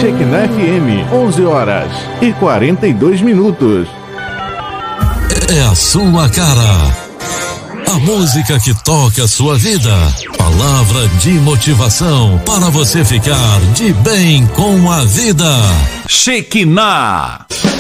Shekinah FM, 11h42. É a sua cara. A música que toca a sua vida. Palavra de motivação para você ficar de bem com a vida. Shekinah.